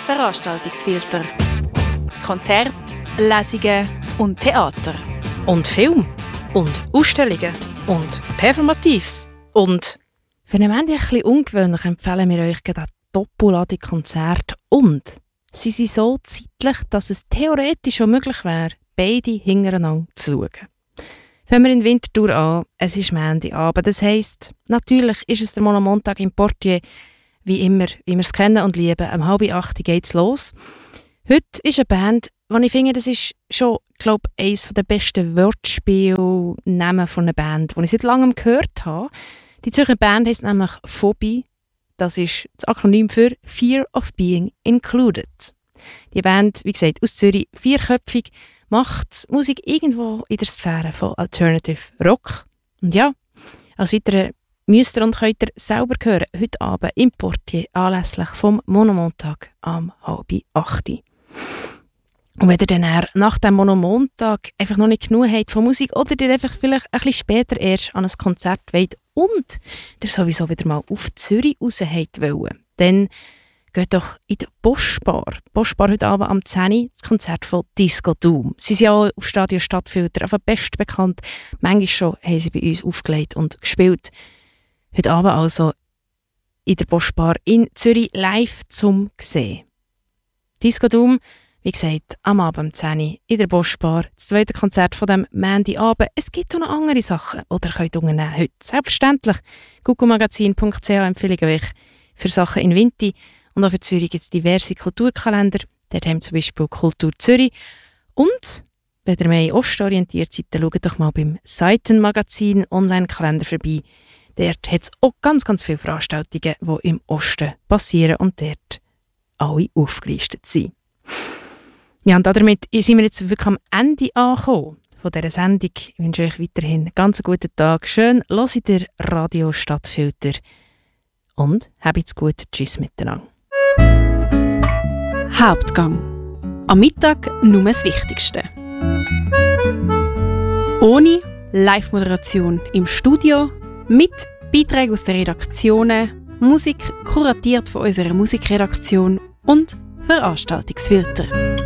Veranstaltungsfilter. Konzerte, Lesungen und Theater. Und Film. Und Ausstellungen. Und Performatives. Und für einen Moment ein bisschen ungewöhnlich empfehlen wir euch eine Doppelladung Konzert. Und sie sind so zeitlich, dass es theoretisch schon möglich wäre, beide hintereinander zu schauen. Fangen wir in Winterthur an. Es ist Montagabend. Das heisst, natürlich ist es der Montag im Portier, wie immer, wie wir es kennen und lieben. Um 7:30 geht es los. Heute ist eine Band, die ich finde, das ist schon, glaube ich, eines der besten Wortspielnamen von einer Band, die ich seit langem gehört habe. Die Zürcher Band heisst nämlich Phobie. Das ist das Akronym für Fear of Being Included. Die Band, wie gesagt, aus Zürich, 4köpfig, macht Musik irgendwo in der Sphäre von Alternative Rock. Und ja, als weitere müsst ihr und könnt ihr selber hören, heute Abend im Portier anlässlich vom Monomontag am 7:30. Und wenn ihr dann nach dem Monomontag einfach noch nicht genug habt von Musik oder ihr einfach vielleicht ein bisschen später erst an ein Konzert wollt und ihr sowieso wieder mal auf Zürich raus wollt, dann geht doch in die Boschbar. Boschbar heute Abend am 10 Uhr, das Konzert von Disco Doom. Sie sind ja auch auf Radio Stadtfilter, einfach best bekannt. Manchmal schon haben sie bei uns aufgelegt und gespielt. Heute Abend also in der Boschbar in Zürich live zum sehen. Disco Doom, wie gesagt, am Abend um 10 Uhr in der Boschbar, das zweite Konzert von dem Montagabend. Es gibt auch noch andere Sachen, oder könnt ihr unternehmen heute. Selbstverständlich, googlemagasin.ch empfehle ich euch für Sachen in Winti. Und auch für Zürich gibt es diverse Kulturkalender. Dort haben wir zum Beispiel Kultur Zürich. Und wenn ihr mehr ostorientiert seid, dann schaut doch mal beim Seitenmagazin Online-Kalender vorbei. Dort hat es auch ganz, ganz viele Veranstaltungen, die im Osten passieren und dort alle aufgelistet sind. Ja, und damit sind wir jetzt wirklich am Ende angekommen von dieser Sendung. Ich wünsche euch weiterhin einen ganz guten Tag. Schön, hört ihr Radio Stadtfilter. Und habt's gut. Tschüss miteinander. Hauptgang. Am Mittag nur das Wichtigste. Ohne Live-Moderation im Studio, mit Beiträgen aus den Redaktionen, Musik kuratiert von unserer Musikredaktion und Veranstaltungsfilter.